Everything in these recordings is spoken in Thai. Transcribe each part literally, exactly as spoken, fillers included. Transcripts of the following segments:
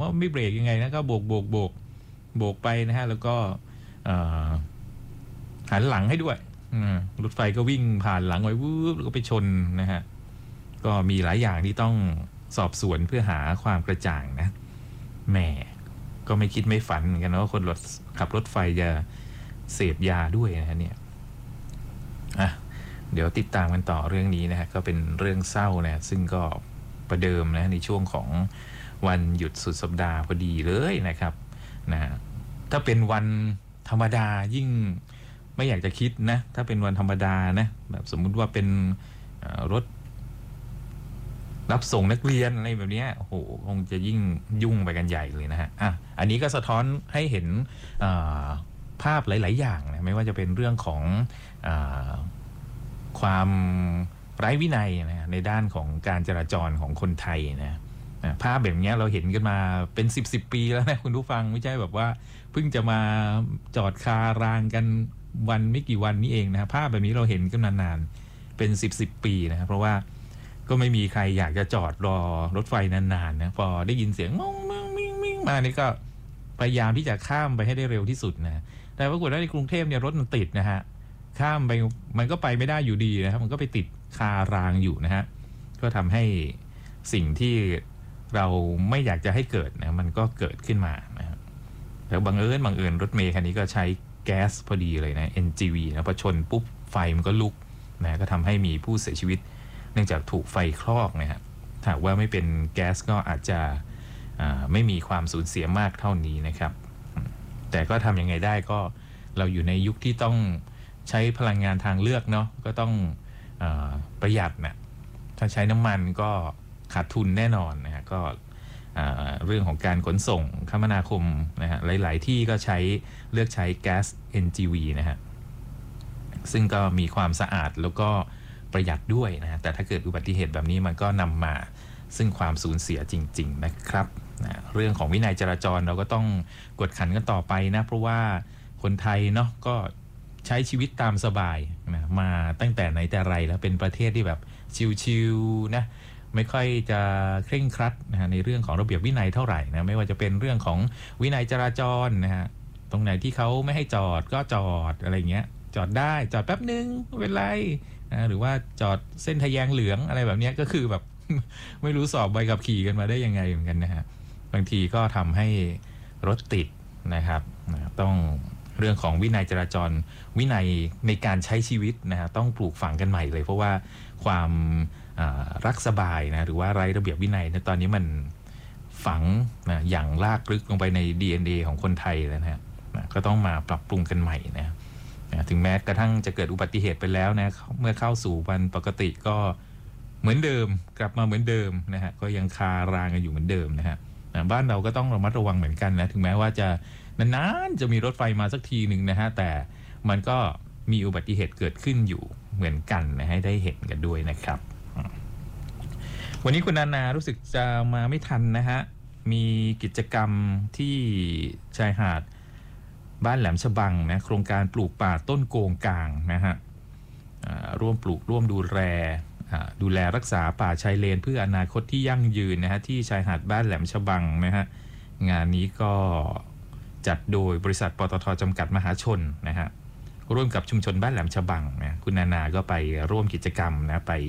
ไม่เบรกยังไงนะก็โบกโบกโบกโบกไปนะฮะแล้วก็หันหลังให้ด้วยรถไฟก็วิ่งผ่านหลังไว้วืบแล้วก็ไปชนนะฮะก็มีหลายอย่างที่ต้องสอบสวนเพื่อหาความกระจ่างนะแหมก็ไม่คิดไม่ฝันเหมือนกันนะว่าคนรถขับรถไฟจะเสพยาด้วยนะฮะเนี่ยอ่ะเดี๋ยวติดตามกันต่อเรื่องนี้นะฮะก็เป็นเรื่องเศร้านะซึ่งก็ประเดิมนะในช่วงของวันหยุดสุดสัปดาห์พอดีเลยนะครับนะถ้าเป็นวันธรรมดายิ่งไม่อยากจะคิดนะถ้าเป็นวันธรรมดานะแบบสมมุติว่าเป็นรถรับส่งนักเรียนอะไรแบบนี้โอ้โหคงจะยิ่งยุ่งไปกันใหญ่เลยนะฮะอ่ะอันนี้ก็สะท้อนให้เห็นภาพหลายๆอย่างนะไม่ว่าจะเป็นเรื่องของความไร้วินัยนะในด้านของการจราจรของคนไทยนะภาพแบบนี้เราเห็นกันมาเป็นสิบสิบปีแล้วนะคุณผู้ฟังไม่ใช่แบบว่าเพิ่งจะมาจอดคารางกันวันไม่กี่วันนี้เองนะภาพแบบนี้เราเห็นกันมานานเป็นสิบสิบปีนะเพราะว่าก็ไม่มีใครอยากจะจอดรอรถไฟนานๆนะพอได้ยินเสียงมองมองมิ่งมิ่งมานี่ก็พยายามที่จะข้ามไปให้ได้เร็วที่สุดนะแต่ปรากฏว่าในกรุงเทพเนี่ยรถมันติดนะฮะข้ามไปมันก็ไปไม่ได้อยู่ดีนะครับมันก็ไปติดคารางอยู่นะฮะก็ทำให้สิ่งที่เราไม่อยากจะให้เกิดนะมันก็เกิดขึ้นมานะครับแล้วบังเอิญบังเอิญรถเมล์คันนี้ก็ใช้แก๊สพอดีเลยนะ เอ็น จี วี นะพอชนปุ๊บไฟมันก็ลุกนะก็ทำให้มีผู้เสียชีวิตเนื่องจากถูกไฟคลอกนะฮะหากว่าไม่เป็นแก๊สก็อาจจะไม่มีความสูญเสียมากเท่านี้นะครับแต่ก็ทำยังไงได้ก็เราอยู่ในยุคที่ต้องใช้พลังงานทางเลือกเนาะก็ต้องเอ่อประหยัดนะถ้าใช้น้ำมันก็ขาดทุนแน่นอนนะฮะก็เรื่องของการขนส่งคมนาคมนะฮะหลายๆที่ก็ใช้เลือกใช้แก๊ส เอ็น จี วี นะฮะซึ่งก็มีความสะอาดแล้วก็ประหยัดด้วยนะแต่ถ้าเกิดอุบัติเหตุแบบนี้มันก็นำมาซึ่งความสูญเสียจริงๆนะครับนะเรื่องของวินัยจราจรเราก็ต้องกดขันกันต่อไปนะเพราะว่าคนไทยเนาะก็ใช้ชีวิตตามสบายนะมาตั้งแต่ไหนแต่ไรแล้วเป็นประเทศที่แบบชิลๆนะไม่ค่อยจะเคร่งครัดนะฮะในเรื่องของระเบียบวินัยเท่าไหร่นะไม่ว่าจะเป็นเรื่องของวินัยจราจรนะฮะตรงไหนที่เขาไม่ให้จอดก็จอดอะไรเงี้ยจอดได้จอดแป๊บนึงไม่เป็นไรนะหรือว่าจอดเส้นทะแยงเหลืองอะไรแบบนี้ก็คือแบบ ไม่รู้สอบใบขับขี่กันมาได้ยังไงเหมือนกันนะฮะบางทีก็ทำให้รถติดนะครับนะต้องเรื่องของวินัยจราจรวินัยในการใช้ชีวิตนะฮะต้องปลูกฝังกันใหม่เลยเพราะว่าความรักสบายนะหรือว่าไร้ระเบียบวินัยนะตอนนี้มันฝังนะอย่างลากลึกลงไปใน ดี เอ็น เอ ของคนไทยแล้วนะฮะก็ต้องมาปรับปรุงกันใหม่นะถึงแม้กระทั่งจะเกิดอุบัติเหตุไปแล้วนะเมื่อเข้าสู่วันปกติก็เหมือนเดิมกลับมาเหมือนเดิมนะฮะก็ยังคารางกันอยู่เหมือนเดิมนะฮะบ้านเราก็ต้องระมัดระวังเหมือนกันนะถึงแม้ว่าจะนานๆจะมีรถไฟมาสักทีหนึ่งนะฮะแต่มันก็มีอุบัติเหตุเกิดขึ้นอยู่เหมือนกันนะให้ได้เห็นกันด้วยนะครับวันนี้คุณนานารู้สึกจะมาไม่ทันนะฮะมีกิจกรรมที่ชายหาดบ้านแหลมฉบังนะโครงการปลูกป่าต้นโกงกลางนะฮะร่วมปลูกร่วมดูแลดูแลรักษาป่าชายเลนเพื่ออนาคตที่ยั่งยืนนะฮะที่ชายหาดบ้านแหลมฉบังนะฮะงานนี้ก็จัดโดยบริษัทปตท.จำกัดมหาชนนะฮะร่วมกับชุมชนบ้านแหลมฉบังนะคุณนานาก็ไปร่วมกิจกรรมนะไป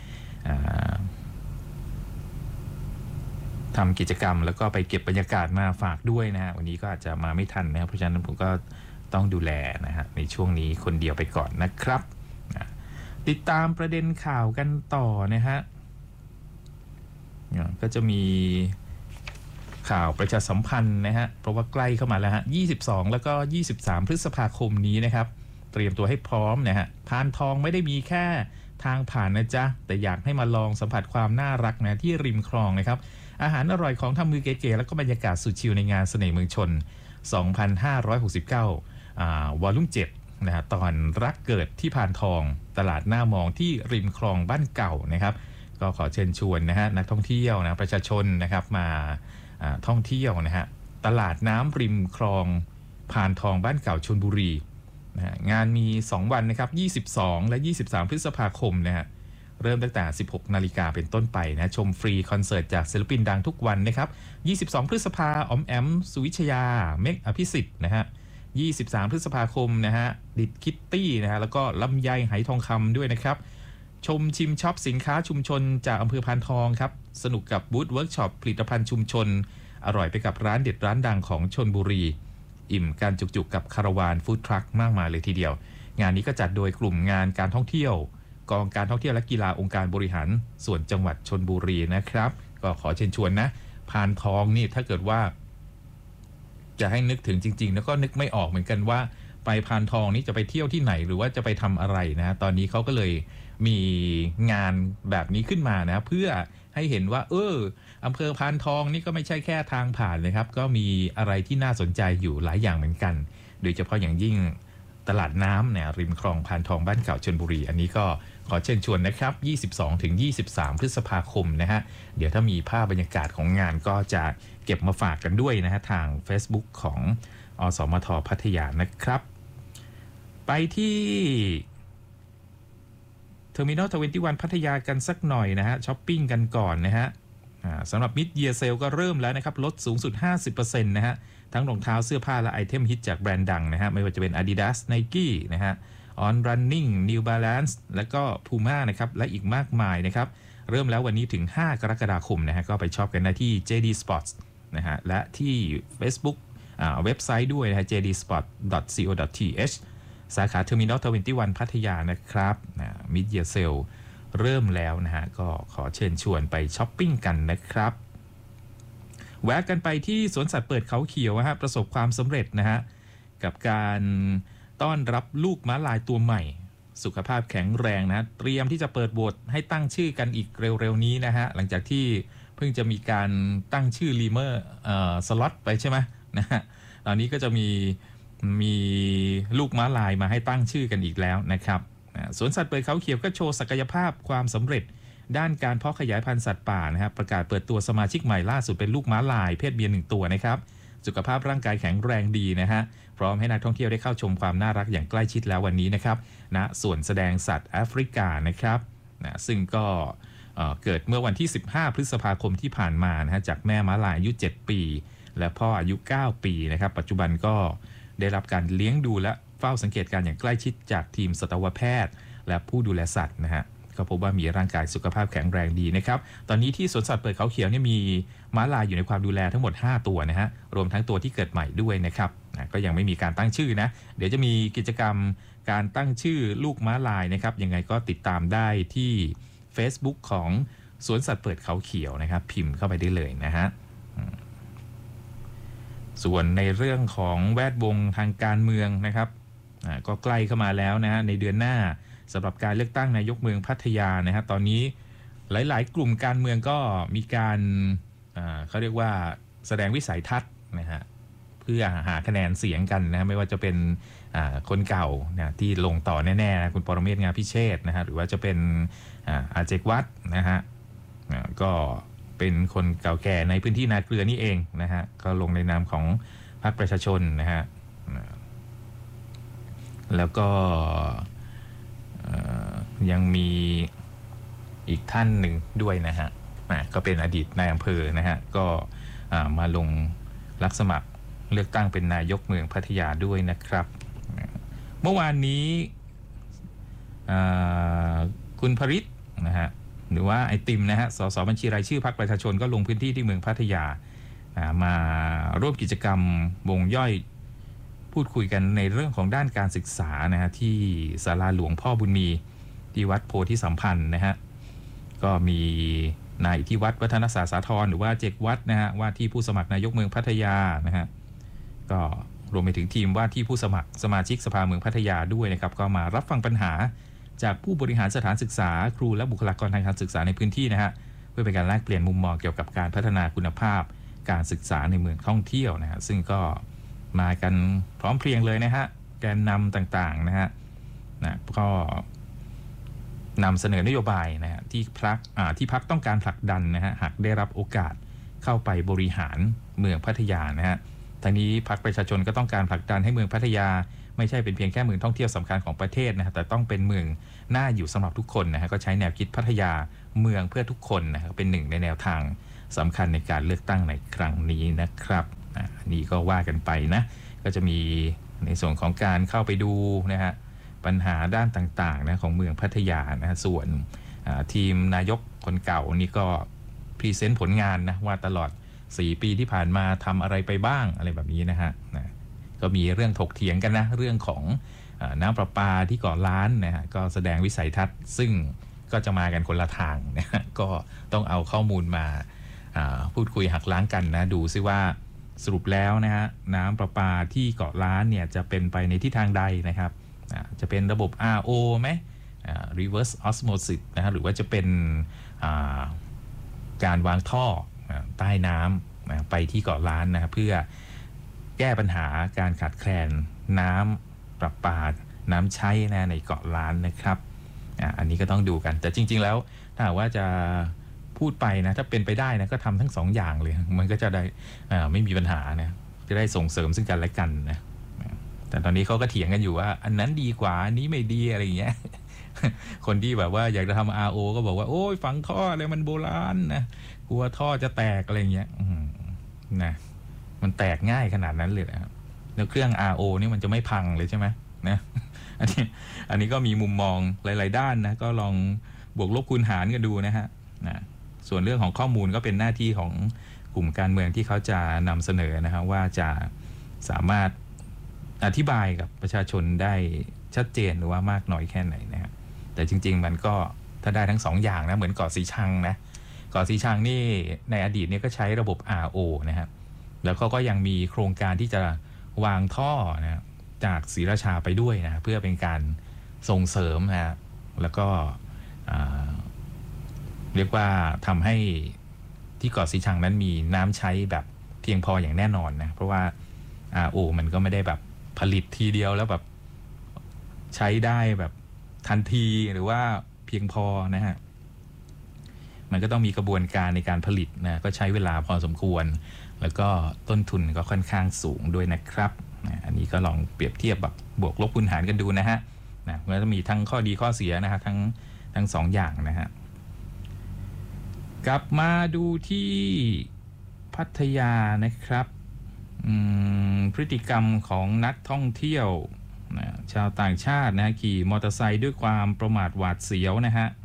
ทำกิจกรรมแล้วก็ไปเก็บบรรยากาศมาฝากด้วยนะฮะวันนี้ก็อาจจะมาไม่ทันนะเพราะฉะนั้นผมก็ต้องดูแลนะฮะในช่วงนี้คนเดียวไปก่อนนะครับติดตามประเด็นข่าวกันต่อนะฮะก็จะมีข่าวประชาสัมพันธ์นะฮะเพราะว่าใกล้เข้ามาแล้วฮะยี่สิบสองแล้วก็ยี่สิบสามพฤษภาคมนี้นะครับเตรียมตัวให้พร้อมนะฮะพานทองไม่ได้มีแค่ทางผ่านนะจ๊ะแต่อยากให้มาลองสัมผัสความน่ารักนะที่ริมคลองนะครับอาหารอร่อยของทำมือเก๋ๆแล้วก็บรรยากาศสุดชิลในงานเสน่ห์เมืองชนสองพันห้าร้อยหกสิบเก้อ่าวอลลุ่มเจ็ดนะฮะตอนรักเกิดที่พานทองตลาดหน้ามองที่ริมคลองบ้านเก่านะครับก็ขอเชิญชวนนะฮะนักท่องเที่ยวนะประชาชนนะครับมาท่องเที่ยวนะฮะตลาดน้ำริมคลองพานทองบ้านเก่าชลบุรีนะฮะงานมีสองวันนะครับยี่สิบสองและยี่สิบสามพฤษภาคมนะฮะเริ่มตั้งแต่ สิบหกนาฬิกาเป็นต้นไปนะชมฟรีคอนเสิร์ตจากศิลปินดังทุกวันนะครับยี่สิบสองพฤษภาออมแอมสุวิชยาเมฆอภิสิทธิ์นะฮะยี่สิบสามพฤษภาคมนะฮะดิดคิตตี้นะฮะแล้วก็ลำไยไหทองคำด้วยนะครับชมชิมช็อปสินค้าชุมชนจากอำเภอพานทองครับสนุกกับบูธเวิร์กช็อปผลิตภัณฑ์ชุมชนอร่อยไปกับร้านเด็ดร้านดังของชลบุรีอิ่มการจุกๆกับคาราวานฟู้ดทรัคมากมายเลยทีเดียวงานนี้ก็จัดโดยกลุ่มงานการท่องเที่ยวกองการท่องเที่ยวและกีฬาองค์การบริหารส่วนจังหวัดชลบุรีนะครับก็ขอเชิญชวนนะพานทองนี่ถ้าเกิดว่าจะให้นึกถึงจริงๆแล้วก็นึกไม่ออกเหมือนกันว่าไปพานทองนี่จะไปเที่ยวที่ไหนหรือว่าจะไปทำอะไรนะตอนนี้เขาก็เลยมีงานแบบนี้ขึ้นมานะเพื่อให้เห็นว่าเอออำเภอพานทองนี่ก็ไม่ใช่แค่ทางผ่านเลยครับก็มีอะไรที่น่าสนใจอยู่หลายอย่างเหมือนกันโดยเฉพาะอย่างยิ่งตลาดน้ำเนี่ยริมคลองพานทองบ้านเก่าชลบุรีอันนี้ก็ขอเชิญชวนนะครับ ยี่สิบสองถึงยี่สิบสาม พฤษภาคมนะฮะเดี๋ยวถ้ามีภาพบรรยากาศของงานก็จะเก็บมาฝากกันด้วยนะฮะทาง Facebook ของอสมทพัทยานะครับไปที่เทอร์มินอลยี่สิบเอ็ดพัทยากันสักหน่อยนะฮะช้อปปิ้งกันก่อนนะฮะสำหรับมิดเยียร์เซลก็เริ่มแล้วนะครับลดสูงสุด ห้าสิบเปอร์เซ็นต์ นะฮะทั้งรองเท้าเสื้อผ้าและไอเทมฮิตจากแบรนด์ดังนะฮะไม่ว่าจะเป็น Adidas Nike นะฮะ On Running New Balance และก็ Puma นะครับและอีกมากมายนะครับเริ่มแล้ววันนี้ถึงห้ากรกฎาคมนะฮะก็ไปช็อปกันได้ที่ เจ ดี Sports นะฮะและที่ Facebook อ่าเว็บไซต์ด้วยนะฮะ เจ ดี สปอร์ต ดอท ซี โอ ดอท ที เอช สาขา Terminal ยี่สิบเอ็ด พัทยานะครับนะมิดเยียร์เซลเริ่มแล้วนะฮะก็ขอเชิญชวนไปช้อปปิ้งกันนะครับแวะกันไปที่สวนสัตว์เปิดเขาเขียวนะฮะประสบความสำเร็จนะฮะกับการต้อนรับลูกม้าลายตัวใหม่สุขภาพแข็งแรงนะเตรียมที่จะเปิดโหวตให้ตั้งชื่อกันอีกเร็วๆนี้นะฮะหลังจากที่เพิ่งจะมีการตั้งชื่อลีเมอร์เอ่อสล็อตไปใช่ไหมนะฮะตอนนี้ก็จะมีมีลูกม้าลายมาให้ตั้งชื่อกันอีกแล้วนะครับสวนสัตว์เปิดเขาเขียวก็โชว์ศักยภาพความสำเร็จด้านการเพาะขยายพันธุ์สัตว์ป่านะครับประกาศเปิดตัวสมาชิกใหม่ล่าสุดเป็นลูกม้าลายเพศเมียหนึ่งตัวนะครับสุขภาพร่างกายแข็งแรงดีนะฮะพร้อมให้นักท่องเที่ยวได้เข้าชมความน่ารักอย่างใกล้ชิดแล้ววันนี้นะครับณส่วนแสดงสัตว์แอฟริกานะครับนะซึ่งก็เอ่อเกิดเมื่อวันที่ สิบห้า พฤษภาคมที่ผ่านมานะฮะจากแม่ม้าลายอายุเจ็ดปีและพ่ออายุเก้าปีนะครับปัจจุบันก็ได้รับการเลี้ยงดูและเฝ้าสังเกตการอย่างใกล้ชิดจากทีมสัตวแพทย์และผู้ดูแลสัตว์นะฮะก็พบว่ามีร่างกายสุขภาพแข็งแรงดีนะครับตอนนี้ที่สวนสัตว์เปิดเขาเขียวเนี่ยมีม้าลายอยู่ในความดูแลทั้งหมดห้าตัวนะฮะรวมทั้งตัวที่เกิดใหม่ด้วยนะครับนะก็ยังไม่มีการตั้งชื่อนะเดี๋ยวจะมีกิจกรรมการตั้งชื่อลูกม้าลายนะครับยังไงก็ติดตามได้ที่ Facebook ของสวนสัตว์เปิดเขาเขียวนะครับพิมพ์เข้าไปได้เลยนะฮะส่วนในเรื่องของแวดวงทางการเมืองนะครับก็ใกล้เข้ามาแล้วนะฮะในเดือนหน้าสำหรับการเลือกตั้งนายกเมืองพัทยานะฮะตอนนี้หลายๆกลุ่มการเมืองก็มีการเขาเรียกว่าแสดงวิสัยทัศน์นะฮะเพื่อหาคะแนนเสียงกันนะไม่ว่าจะเป็นคนเก่านะที่ลงต่อแน่ๆนะคุณปรเมศ งามพิเชษฐ์นะฮะหรือว่าจะเป็นอาเจกวัฒน์นะฮะก็เป็นคนเก่าแก่ในพื้นที่นาเกลือนี่เองนะฮะก็ลงในนามของพรรคประชาชนนะฮะแล้วก็ยังมีอีกท่านหนึ่งด้วยนะฮะก็เป็นอดีตนายอำเภอนะฮะก็มาลงรับสมัครเลือกตั้งเป็นนายกเมืองพัทยาด้วยนะครับเมื่อวานนี้คุณภริษนะฮะหรือว่าไอติมนะฮะสสบัญชีรายชื่อพรรคประชาชนก็ลงพื้นที่ที่เมืองพัทยามาร่วมกิจกรรมวงย่อยพูดคุยกันในเรื่องของด้านการศึกษานะฮะที่ศาลาหลวงพ่อบุญมีที่วัดโพธิสัมพันธ์นะฮะก็มีนายอิทธิวัฒน์วัฒนศาสาธรหรือว่าเจกวัฒน์นะฮะว่าที่ผู้สมัครนายกเมืองพัทยานะฮะก็รวมไปถึงทีมว่าที่ผู้สมัครสมาชิกสภาเมืองพัทยาด้วยนะครับก็มารับฟังปัญหาจากผู้บริหารสถานศึกษาครูและบุคลากรทางการศึกษาในพื้นที่นะฮะเพื่อเป็นการแลกเปลี่ยนมุมมองเกี่ยวกับการพัฒนาคุณภาพการศึกษาในเมืองท่องเที่ยวนะฮะซึ่งก็มากันพร้อมเพรียงเลยนะฮะแกนนำต่างๆนะฮะนะก็นำเสนอนโยบายนะฮะที่พรรคที่พรรคต้องการผลักดันนะฮะหากได้รับโอกาสเข้าไปบริหารเมืองพัทยานะฮะทั้งนี้พรรคประชาชนก็ต้องการผลักดันให้เมืองพัทยาไม่ใช่เป็นเพียงแค่เมืองท่องเที่ยวสำคัญของประเทศนะแต่ต้องเป็นเมืองน่าอยู่สำหรับทุกคนนะฮะก็ใช้แนวคิดพัทยาเมืองเพื่อทุกคนนะครับเป็นหนึ่งในแนวทางสำคัญในการเลือกตั้งในครั้งนี้นะครับอันนี้ก็ว่ากันไปนะก็จะมีในส่วนของการเข้าไปดูนะฮะปัญหาด้านต่างๆนะของเมืองพัทยานะฮะส่วนทีมนายกคนเก่านี่ก็พรีเซนต์ผลงานนะว่าตลอดสี่ปีที่ผ่านมาทำอะไรไปบ้างอะไรแบบนี้นะฮะนะก็มีเรื่องถกเถียงกันนะเรื่องของน้ำประปาที่เกาะล้านนะฮะก็แสดงวิสัยทัศน์ซึ่งก็จะมากันคนละทางนะก็ต้องเอาข้อมูลมาพูดคุยหักล้างกันนะดูซิว่าสรุปแล้วนะฮะน้ำประปาที่เกาะล้านเนี่ยจะเป็นไปในทิศทางใดนะครับจะเป็นระบบ อาร์ โอ ไหม reverse osmosis นะฮะหรือว่าจะเป็นการวางท่อใต้น้ำไปที่เกาะล้านนะเพื่อแก้ปัญหาการขาดแคลนน้ำประปาน้ำใช้นะในเกาะล้านนะครับอันนี้ก็ต้องดูกันแต่จริงๆแล้วถ้าว่าจะพูดไปนะถ้าเป็นไปได้นะก็ทำทั้งสองอย่างเลยมันก็จะได้ไม่มีปัญหานะจะได้ส่งเสริมซึ่งกันและกันนะแต่ตอนนี้เขาก็เถียงกันอยู่ว่าอันนั้นดีกว่าอันนี้ไม่ดีอะไรอย่างเงี้ยคนที่แบบว่าอยากจะทำ อาร์ โอ ก็บอกว่าโอ้ยฝังท่ออะไรมันโบราณนะกลัวท่อจะแตกอะไรอย่างเงี้ยนะมันแตกง่ายขนาดนั้นเลยนะแล้วเครื่อง อาร์ โอ นี่มันจะไม่พังเลยใช่ไหมนะอันนี้อันนี้ก็มีมุมมองหลายๆด้านนะก็ลองบวกลบคูณหารกันดูนะฮะนะส่วนเรื่องของข้อมูลก็เป็นหน้าที่ของกลุ่มการเมืองที่เขาจะนำเสนอนะครับว่าจะสามารถอธิบายกับประชาชนได้ชัดเจนหรือว่ามากน้อยแค่ไหนนะครับแต่จริงๆมันก็ถ้าได้ทั้งสองอย่างนะเหมือนเกาะสีชังนะเกาะสีชังนี่ในอดีตนี่ก็ใช้ระบบ อาร์ โอ นะครับแล้วเขาก็ยังมีโครงการที่จะวางท่อนะจากศรีราชาไปด้วยนะเพื่อเป็นการส่งเสริมนะแล้วก็เรียกว่าทำให้ที่เกาะสีชังนั้นมีน้ำใช้แบบเพียงพออย่างแน่นอนนะเพราะว่า อาร์ โอ มันก็ไม่ได้แบบผลิตทีเดียวแล้วแบบใช้ได้แบบทันทีหรือว่าเพียงพอนะฮะมันก็ต้องมีกระบวนการในการผลิตนะก็ใช้เวลาพอสมควรแล้วก็ต้นทุนก็ค่อนข้างสูงด้วยนะครับนะอันนี้ก็ลองเปรียบเทียบแบบบวกลบคูณหารกันดูนะฮะนะมันจะมีทั้งข้อดีข้อเสียนะฮะทั้งทั้งสองอย่างนะฮะกลับมาดูที่พัทยานะครับพฤติกรรมของนักท่องเที่ยวนะชาวต่างชาตินะขี่มอเตอร์ไซค์ด้วยความประมาทหวาดเสียวนะฮะ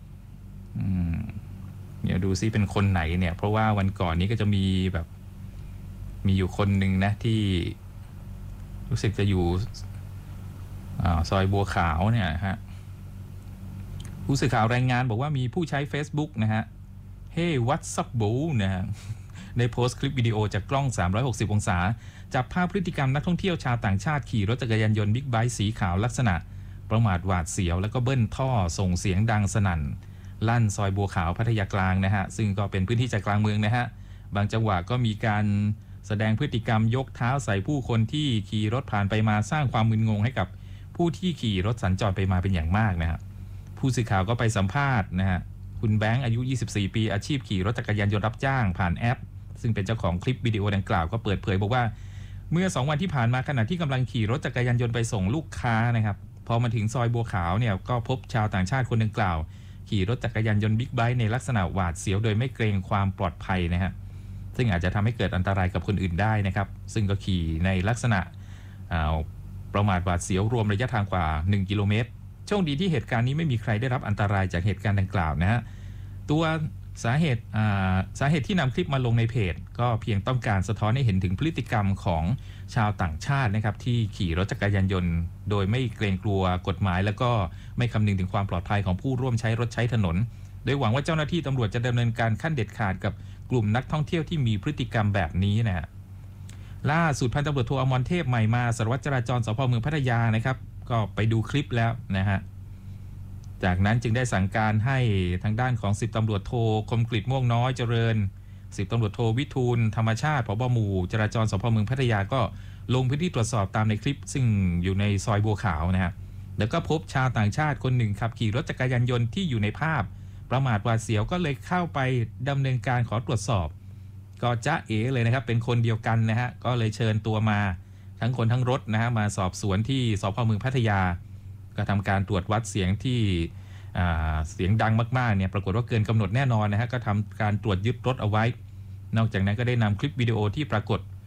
เดี๋ยวดูซิเป็นคนไหนเนี่ยเพราะว่าวันก่อนนี้ก็จะมีแบบมีอยู่คนหนึ่งนะที่รู้สึกจะอยู่ซอยบัวขาวเนี่ยฮะผู้สื่อข่าวรายงานบอกว่ามีผู้ใช้ Facebook นะฮะ Hey what's up bro นะฮะได้โพสต์คลิปวิดีโอจากกล้องสามร้อยหกสิบองศาจับภาพพฤติกรรมนักท่องเที่ยวชาวต่างชาติขี่รถจักรยานยนต์บิ๊กไบค์สีขาวลักษณะประมาทหวาดเสียวแล้วก็เบิ้ลท่อส่งเสียงดังสนั่นลั่นซอยบัวขาวพัทยากลางนะฮะซึ่งก็เป็นพื้นที่ใจกลางเมืองนะฮะบางจังหวะก็มีการแสดงพฤติกรรมยกเท้าใส่ผู้คนที่ขี่รถผ่านไปมาสร้างความมึนงงให้กับผู้ที่ขี่รถสัญจรไปมาเป็นอย่างมากนะฮะผู้สื่อข่าวก็ไปสัมภาษณ์นะฮะคุณแบงค์อายุยี่สิบสี่ปีอาชีพขี่รถจักรยานยนต์รับจ้างผ่านแอปซึ่งเป็นเจ้าของคลิปวิดีโอดังกล่าวก็เปิดเผยบอกว่าเมื่อสองวันที่ผ่านมาขณะที่กำลังขี่รถจักรยานยนต์ไปส่งลูกค้านะครับพอมาถึงซอยบัวขาวเนี่ยก็พบชาวต่างชาติคนดังกล่าวขี่รถจักรยานยนต์บิ๊กไบค์ในลักษณะหวาดเสียวโดยไม่เกรงความปลอดภัยนะฮะซึ่งอาจจะทำให้เกิดอันตรายกับคนอื่นได้นะครับซึ่งก็ขี่ในลักษณะประมาทหวาดเสียวรวมระยะทางกว่าหนึ่งกิโลเมตรโชคดีที่เหตุการณ์นี้ไม่มีใครได้รับอันตรายจากเหตุการณ์ดังกล่าวนะฮะตัวสาเหตุสาเหตุที่นำคลิปมาลงในเพจก็เพียงต้องการสะท้อนให้เห็นถึงพฤติกรรมของชาวต่างชาตินะครับที่ขี่รถจักรยานยนต์โดยไม่เกรงกลัวกฎหมายแล้วก็ไม่คำนึงถึงความปลอดภัยของผู้ร่วมใช้รถใช้ถนนโดยหวังว่าเจ้าหน้าที่ตำรวจจะดำเนินการขั้นเด็ดขาดกับกลุ่มนักท่องเที่ยวที่มีพฤติกรรมแบบนี้นะฮะล่าสุดพันตำรวจโทอมรเทพใหม่มาสารวัตรจราจรสภ.เมืองพัทยานะครับก็ไปดูคลิปแล้วนะฮะจากนั้นจึงได้สั่งการให้ทางด้านของสิบตำรวจโทคมกฤษม่วงน้อยเจริญสิบตำรวจโทวิทูลธรรมชาติผบ.หมู่จราจรสภ.เมืองพัทยาก็ลงพื้นที่ตรวจสอบตามในคลิปซึ่งอยู่ในซอยบัวขาวนะฮะแล้วก็พบชาวต่างชาติคนหนึ่งขับขี่รถจักรยานยนต์ที่อยู่ในภาพประมาทหวาดเสียวก็เลยเข้าไปดำเนินการขอตรวจสอบก็จ๊ะเอ๋เลยนะครับเป็นคนเดียวกันนะฮะก็เลยเชิญตัวมาทั้งคนทั้งรถนะฮะมาสอบสวนที่สพเมืองพัทยาก็ทำการตรวจวัดเสียงที่เสียงดังมากๆเนี่ยปรากฏว่าเกินกำหนดแน่นอนนะฮะก็ทำการตรวจยึดรถเอาไว้นอกจากนั้นก็ได้นำคลิปวิดีโอที่ปรากฏ